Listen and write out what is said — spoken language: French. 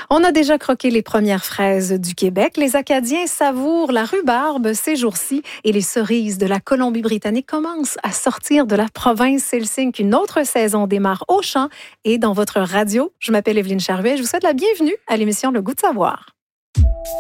On a déjà croqué les premières fraises du Québec. Les Acadiens savourent la rhubarbe ces jours-ci et les cerises de la Colombie-Britannique commencent à sortir de la province. C'est le signe qu'une autre saison démarre au champ et dans votre radio. Je m'appelle Evelyne Charvet. Je vous souhaite la bienvenue à l'émission Le Goût de savoir.